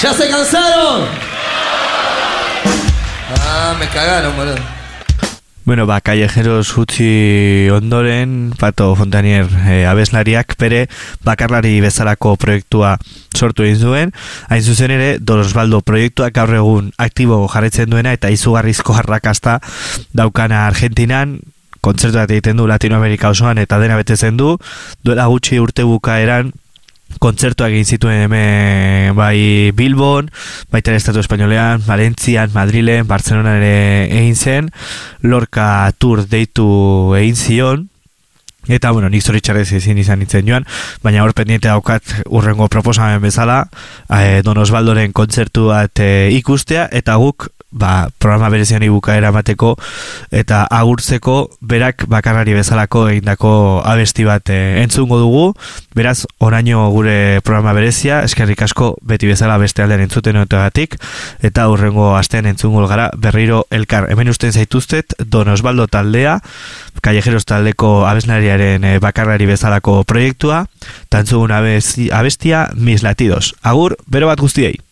¿Ya se cansaron? Ah, me cagaron, boludo. Bueno, Callejeros utzi ondoren, Pato Fontanier abeslariak bere bakarlari bezalako proiektua sortu egin zuen. Hain zuzen ere, Don Osvaldo proiektuak gaur egun aktibo jarraitzen duena eta izugarrizko arrakasta daukana Argentinan, kontzertuak egiten du Latinoamerika osoan eta dena betetzen du. Duela gutxi urte bukaeran kontzertuak egin zituen hemen bai Bilbon, baita Estatu Espainolean, Valentzian, Madrilen, Bartzelonan ere egin zen, Lorca Tour deitu egin zion, eta, bueno, nik zoritxarrez ezin izan nintzen joan, baina hor pendiente daukat urrengo proposamen bezala, Don Osvaldoren kontzertu bat ikustea, eta guk programa berezian ibukaera emateko eta agurtzeko berak bakarrari bezalako egindako abesti bat entzungo dugu. Beraz, oraino gure programa berezia, eskerrik asko beti bezala beste aldean entzuten otegatik, eta hurrengo astean entzungo gara berriro elkar. Hemen usten zaituztet Don Osvaldo taldea, Callejeros taldeko abeslariaren bakarrari bezalako proiektua, tantzugun abestia Mis Latidos. Agur, bero bat guztiei!